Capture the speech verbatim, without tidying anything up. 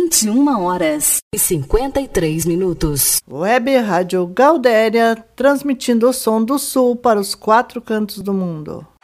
vinte e uma horas e cinquenta e três minutos. Web Rádio Gaudéria, transmitindo o som do Sul para os quatro cantos do mundo.